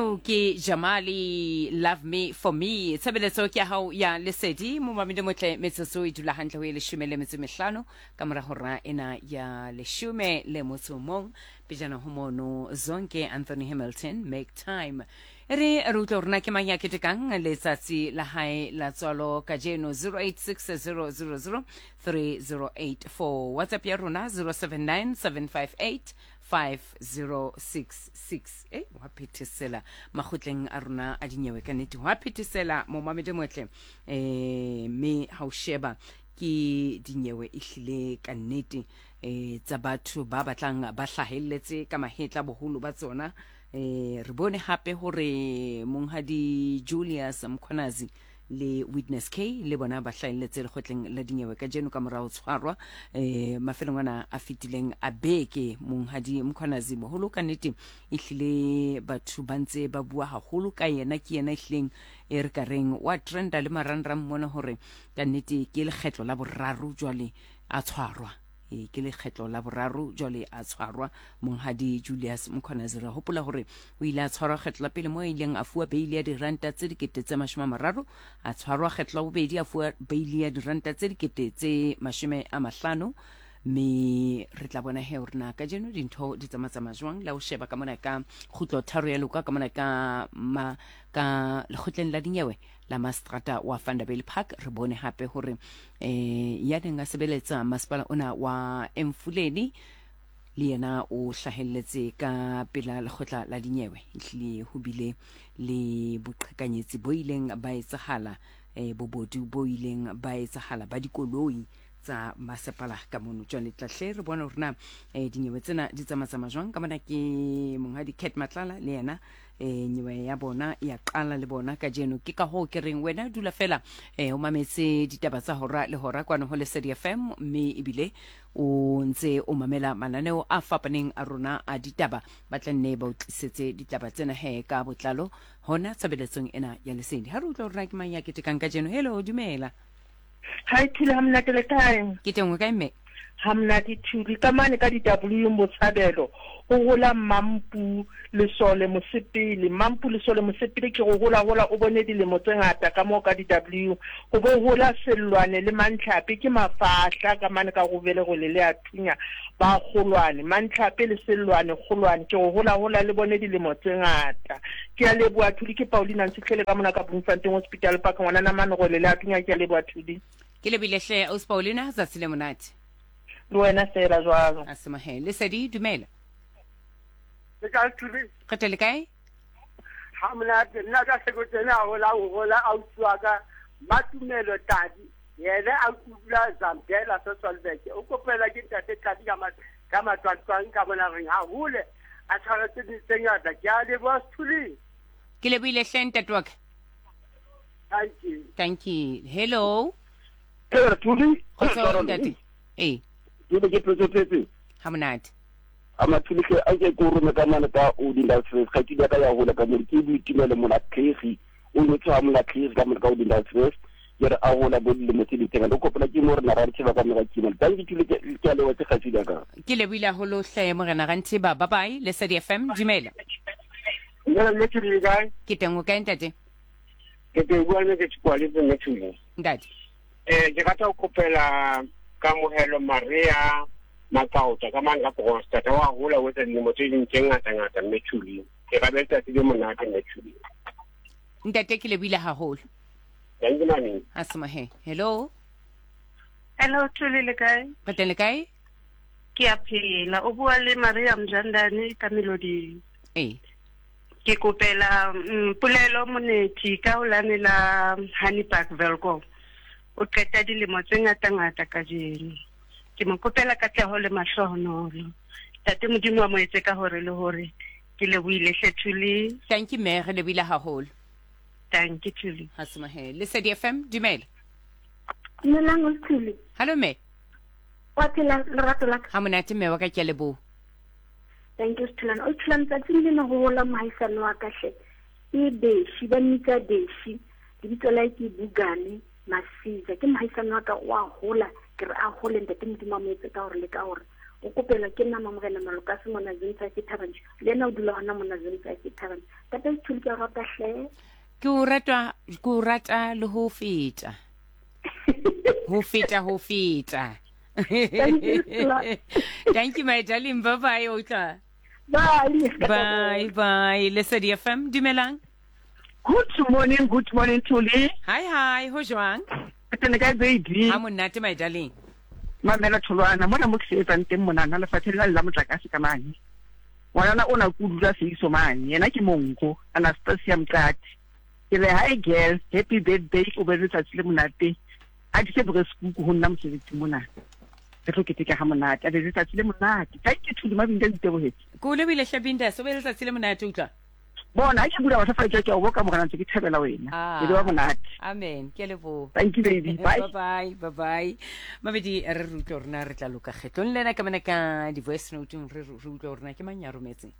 eo ke Jamali Love Me For Me tshebeletso ke hao ya lesedi mo mamedi motle metsotso e dula hantle ho ile 15 ka mora hora ena ya 10 le motsomong pejana ho mono zonke Anthony Hamilton Make Time re rutlo rena ke manya ketekang letsatsi la hae la tswalo ka jeno 0860003084 WhatsApp ya rona 0797585066 wa phethesela makgotleng a rona a dinyewe ka nnete wa phethesela mo mamedi motle me ha o sheba ke dinyewe ihlile ka nnete tsa batho ba batlang ba hlahelletse ka mahetla boholo ba tsona re bone hape hore monghadi Julius Mkhwanazi le Witness K le bona ba hlahelletse lekgotleng la dinyewe ka jeno ka morao tshwarwa mafelong ana a fitileng a beke monghadi Mkhwanazi boholo ka nnete ihlile batho ba ntse ba bua haholo ka yena ke yena ihleng e re ka reng wa trenda le marangrang mona hore ka nnete ke lekgetlo la boraro jwale a tshwarwa ke lekgetlo la boraro jwale a tshwarwa monghadi Julius Mkhwanazi re hopola hore o ile a tshwarwa kgetlo la pele mo ileng a fuwa beili ya diranta tse 30 a tshwarwa kgetlo la bobedi a fuwa beili ya diranta tse 50 me re tla bona he rena ka jeno dintho di tsamatsama jwang la o sheba ka mona ka khutlo tharo ya loka ka mona ka lekgotleng la dinyewe la Mastrata wa Vanderbilt Park re bone hape hore ya denga sebeletsa masipala ona wa Emfuleni le yena o hlahelletse ka pela lekgotla la dinyewe ihlile ho bile le boqhekanyetsi bo ileng ba etsahala bobodu bo ileng ba etsahala ba dikoloi tsa masepala ka mono jwale tlahle re bona hore na dinyewe tsena di tsamatsama jwang ka mona ke monghadi Kate Matlala le yena nyewe ya bona ya qala le bona ka jeno ke ka ho ke reng wena dula fela o mametse ditaba tsa hora le hora kwana ho Lesedi FM mme ebile o ntse o mamela mananeo a fapaneng a rona a ditaba ba tla nne ba utlisetse ditaba tsena he ka botlalo hona tsabeletsong ena ya Lesedi ha re utlo rena ke manya ke tekang ka jeno hello dumela Hi Thuli hamnate le time ke tengwe ka mme hamnate Thuli ka mane ka di-W Motshabelo o gola Mampu Lesole Mosepele ke go gola o bone dilemo tse ngata ka mo ka di-W go bo gola Sellwane le Mantlhape ke mafahla ka mane ka go bele go le a thunya ba golwane Mantlhape le Sellwane golwane ke go gola le bone dilemo tse ngata ke a leboa Thuli ke Paulina Ntsihlele ka mona ka Bloemfontein Hospital Park ngwana na mane go le a thunya ke a leboa Thuli ke le bilehle o Paulina za tsile monate le wena sela jwalo asemahe Lesedi dumela le ka Thuli kgethe le kae hamnate nna ka sekotena gola autswaka Matumelo Tadi yena a kula Zambela Solveig o kopela ke tate Tadi ka matwatswang ka bona reng ha hole a tshwaretse ditsengata ke a leboa Thuli ke le bilehle ntatwaka thank you hello Thuli khotso ntate ke ke tsotse hamonate amathuli ke a ke go rona ka mana ka o dinda stress ga ke ka ya gola ka mo ke boitumelo mo la tlhegi o no tswa mo la tlhegi ka mo ka o dinda stress ya a gola bo le mo tse diteng o kopela ke mo rena ra tseba ka mo ga kina tang ke Thuli ke a le wa tse ga tsida ka ke le bila ho lo hle mo rena ga ntse ba bye Lesedi FM dumela le Thuli ga ke tengwe ka ntate ke te bua ne ke tswale le Thuli ndati ke rata o kopela ka mohelo Maria Makauta ka manga posta ta wa hula wetsa ni mo tse ngata mme Thuli ke ga betsa tse monate mme Thuli ntate ke le bila haholo thank you mami asemahe hello Thuli le kae kgethe le kae ke a phela o bua le Maria Mjandane ka Melody ke kopela Pulelo Moneti ka ulane la Honeypark Velkom o qeta dilemo tse ngata ka jeno ke mo kopela ka tleho le mahlohonolo tate modimo wa mo etse ka hore le hore ke le buile Thuli thank you me re le bila haholo thank you Thuli hasemahe Lesedi FM dumela Dumelang Thuli hallo me wa phela lerato la ka hamonate me wa ka ke lebo thank you Thulana o Thulana tsatsing lena go gola mohaisane wa kahle e Deshi ba mitsa Deshi lebitso la ke Bugane Masiza ke mohaisane wa ka wa gola ke re a gole ntate modimo mo etse ka hore le ka hore o kopela ke nna Mamogela Malokase mona Zimfa ke Thabang le na o dula hona mona Zimfa ke Thabang tata Thuli ke rata hle ke o rata le ho feta ho feta Thank you my darling, bye bye Otla. Bye Lesedi FM dumelang. Good morning Thuli. Hi ho jwang? Tene ka baby ha monate my darling. Mamela Tholwana mona mo ksetsa nteng mona na lefatshe la motlakase ka mane ngwana ona kudula se iso mane yena ke monko Anastasia Mqadi ke le hi girl happy birthday o be letsatsi le monate a di se bresku go nna mosebetsi mona ke tlo keteka ha monate a di letsatsi le monate thank you Thuli mabinda ditebohetse ko le bile Shabinda so be letsatsi le monate utla bona ke bula wa sa faitse ke o boka mo kana ntse ke thabela wena ke ba monate amen ke lebo thank you baby bye bye mabedi re rutlo rena re tla loka kgetlong lena ka mena ka di voice note re rutlo rena ke manya rometse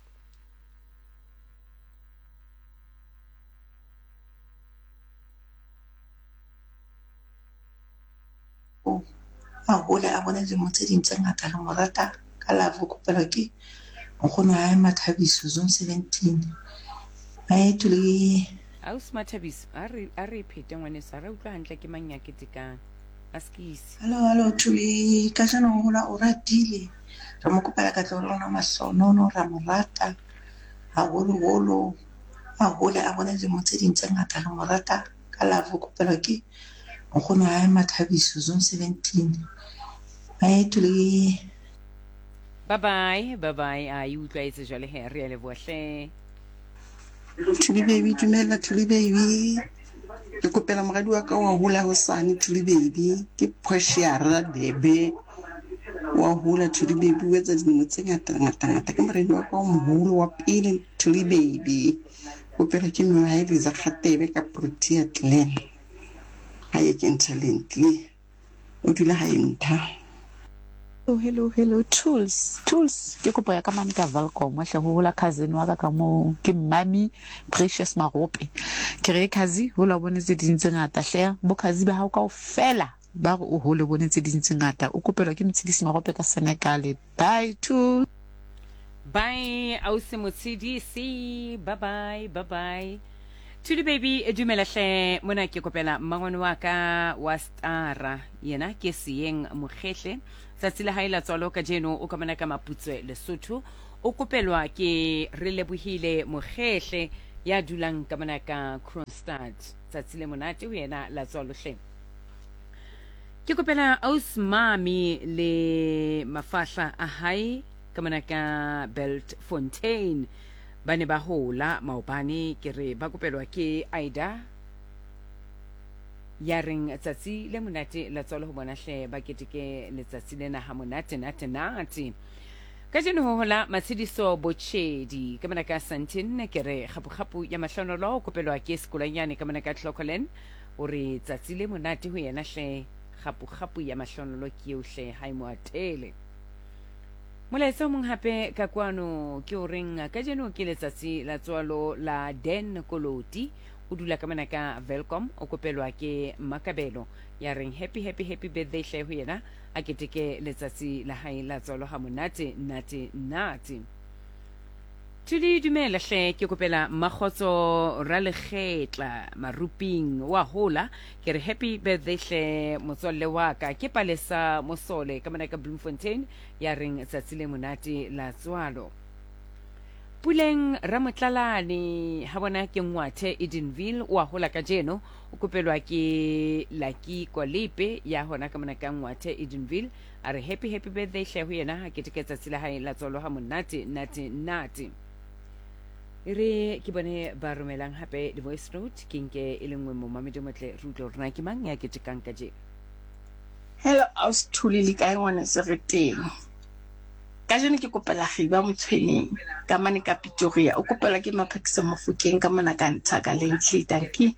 Hola a bona dimo tse ding tse ngata le morata ka lavo kopela ke nkgono ha Mathabiso zone 17 ai Thuli aus Mathabiso a re phete ngwane sa re utlwa hantle ke manya ke tekang askisi hello Thuli ka jana hola o ratile re mo kopela ka tlo rona masono ra morata ha holo a hola a bona dimo tse ding tse ngata le morata ka lavo kopela ke nkgono ha Mathabiso zone 17 ai Thuli bye bye a utlwa etse jwale he re le bohle Thuli baby dumela Thuli baby ke kopela moradi wa ka wa hula hosane Thuli baby ke Portia Debe wa hula Thuli baby o etsa dimo tse ngata ke moradi wa ka o moholo wa pele Thuli baby kopela ke no ha ile za khatebe ka Protea Glen ha ye ke talently o dula ha imtha hello tools ke kopo ya ka mami ka Valcom wa hle ho hola cousin wa ka mo ke mami Precious Marope ke re kazi ho la bonetse dintse ngata hle bo kazi ba ha o ka o fela ba o hole bonetse dintse ngata o kopelwa ke Mtshidisi Marope ka Senegal bye tools bye ausi Mtshidisi bye Thuli baby dumela hle mona ke kopela mmangwane wa ka wa Stara yena ke Sieng Mokgehle tsatsi le haila tswalo ka jeno o kamana ka Maputswe Lesotho o kopelwa ke re lebohile Mokgehle ya dulang ka mana ka Kronstadt tsatsi le monate ho yena la tswalo hle ke kopela Ausmami le mafahla a hae ka mana ka Belt Fontaine bane ba hola maobane ke re ba kopelwa ke Aida ya reng tsatsi le monate la tswalo ho bona hle ba keteke letsatsi lena ha monate nate ka jeno ho hola Matshidiso Botshedi ka mana ka Santin ke re khapu ya mahlano lo kopelwa ke sekolanyane ka mana ka Clocolan o re tsatsi le monate ho yena hle khapu ya mahlano lo ke o hle hai mo atele Molaetsa mong hape ka kwano ke o reng ka jeno ke letsatsi la tswalo la Den Koloti o dula ka mana ka Velcom o kopelwa ke Makabelo ya reng happy birthday hle ho yena a keteke letsatsi la hae la tswalo ha monate nate Thuli dumela hle ke kopela Makgotso ra lekgetla Maruping wa hola ke re happy birthday hle motswalle wa ka ke Palesa Mosole ka mana ka Bloemfontein ya reng tsatsi le monate la tswalo Puleng Ramotlalane ha bona ke ngwathe Edenville wa hola ka jeno o kopelwa ke Lucky Kwalipe ya hona ka mana ka ngwathe Edenville a re happy birthday hle ho yena ha keteke tsatsi la hae la tswalo ha monate nate re ke bone ba romelang hape di voice note ke nke e lengwe mo mamedi motle rutlo rena ke mang ya ketekang ka je hello Thuli le kae ngwana se re teng ka jeno ke kopela Khiba Motshweneng ka mane ka Pretoria o kopela ke Maphakisa Mofokeng ka mana ka Ntshaka Lentle tanki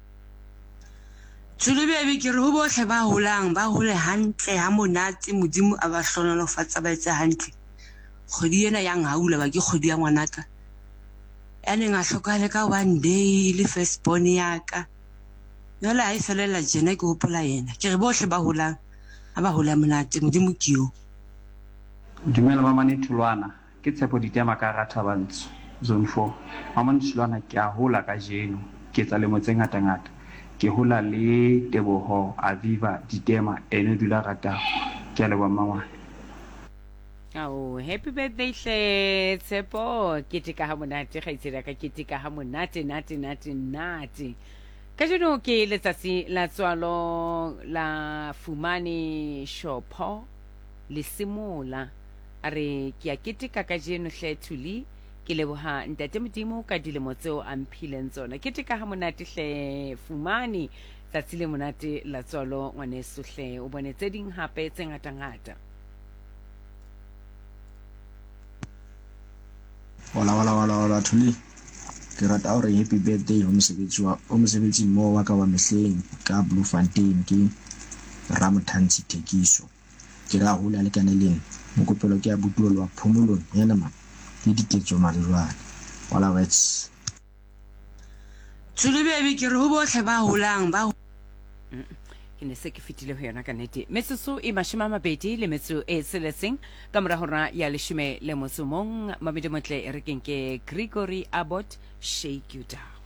Thuli baby ke re ho bohle ba holang ba hole hantle ha monate modimo a ba hlonolofatsa ba etsa hantle kgodi ena yang haula ba ke kgodi ya ngwanaka ane nga hlokale ka one day le first born ya ka yola ha ifelela jena ke hopola yena ke re bohle ba holang ha ba hola monate modimo ke yo Dumela Mamane Thulwana, ke Tshepo Ditema ka Rathabantsho, Zone 4. Mamane Thulwana ke a hola ka jeno, ke tsa lemo tse ngata-ngata. Ke hola le Teboho, Aviva, Ditema, ene dula rata. Ke a leboha mangwane. Oh, happy birthday hle Tshepo, ketika ha monate kgaitsedi ka ketika ha monate nate. Ka jeno ke letsatsi la tswalo la Fumane Shopho le Simola. Are ke a ketika ka jeno hle Thuli, ke leboha ntate Modimo ka dilemo tseo a mphileng tsona. Ketika ha monate hle Fumane, tsatsi le monate la tswalo ngwaneso hle, o bone tse ding hape tse ngata. Wala Thuli, ke rata hore happy birthday ho mosebetsi mo wa ka wa mehleng ka Blue Fontaine ke Ramothansi Thekiso. Ke ra hola le kaneleng mokopelo ke a butulo wa phomolong yana ma ke diketso malelwane wala wets Thuli baby ke re ho bohle ba holang ba ke ne se ke fitile ho yona ka nete metsotso e 20 le metso e seleseng ka mora hora ya 10 le mosomong Mamedi Motle e re ke Gregory Abbott Shake You Down.